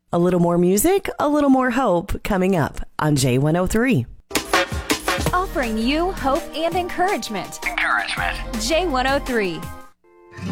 A little more music, a little more hope coming up on J103. Offering you hope and encouragement. J103.